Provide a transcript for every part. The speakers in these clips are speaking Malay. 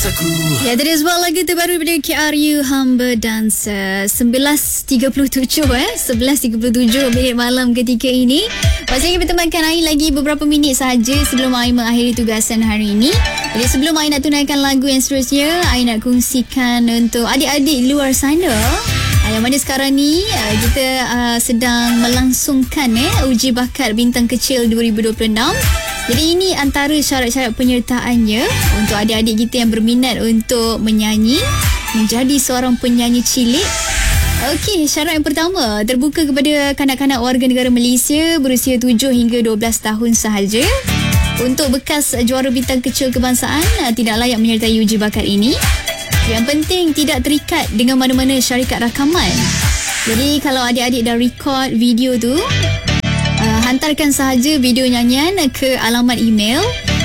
Ya, tadi sebuah lagu terbaru daripada KRU Hamba Dancer 11.37 11.37 minit malam ketika ini. Pastinya kita temankan Ain lagi beberapa minit sahaja sebelum Ain mengakhiri tugasan hari ini. Jadi sebelum Ain nak tunaikan lagu yang seterusnya, Ain nak kongsikan untuk adik-adik luar sana yang mana sekarang ni kita sedang melangsungkan uji bakat bintang kecil 2026. Jadi ini antara syarat-syarat penyertaannya untuk adik-adik kita yang berminat untuk menyanyi, menjadi seorang penyanyi cilik. Okey, syarat yang pertama terbuka kepada kanak-kanak warga negara Malaysia berusia 7 hingga 12 tahun sahaja. Untuk bekas juara bintang kecil kebangsaan tidak layak menyertai uji bakat ini. Yang penting tidak terikat dengan mana-mana syarikat rakaman. Jadi kalau adik-adik dah record video tu, hantarkan sahaja video nyanyian ke alamat email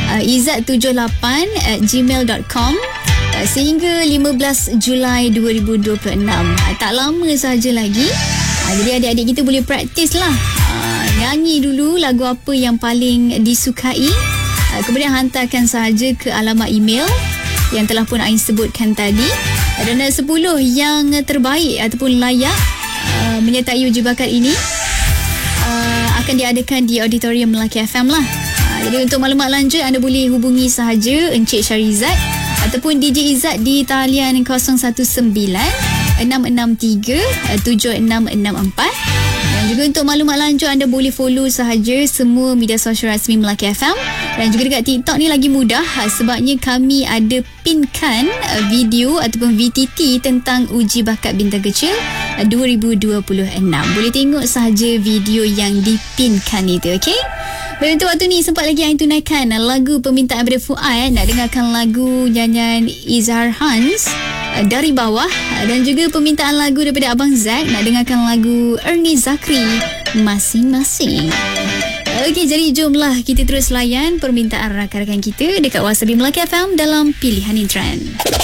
izat78@gmail.com sehingga 15 Julai 2026. Tak lama sahaja lagi. Jadi adik-adik kita boleh praktis lah. Nyanyi dulu lagu apa yang paling disukai. Kemudian hantarkan sahaja ke alamat email yang telah pun Ain sebutkan tadi. Dan 10 yang terbaik ataupun layak menyertai uji bakat ini akan diadakan di Auditorium Melaki FM lah. Jadi untuk maklumat lanjut anda boleh hubungi sahaja Encik Syarizat ataupun DJ Izzat di talian 011-663-7664. Dan juga untuk maklumat lanjut anda boleh follow sahaja semua media sosial rasmi Melaki FM. Dan juga dekat TikTok ni lagi mudah sebabnya kami ada pinkan video ataupun VTT tentang uji bakat bintang kecil 2026. Boleh tengok sahaja video yang dipinkan itu, okey? Baik, untuk waktu ni sempat lagi Ain tunaikan lagu permintaan daripada Fuad. Nak dengarkan lagu nyanyian Izhar Hans Dari Bawah, dan juga permintaan lagu daripada Abang Zack. Nak dengarkan lagu Ernie Zakri Masing-Masing. Okey, jadi jomlah kita terus layan permintaan rakan-rakan kita dekat Wasabi Melaki FM dalam Pilihan Trend.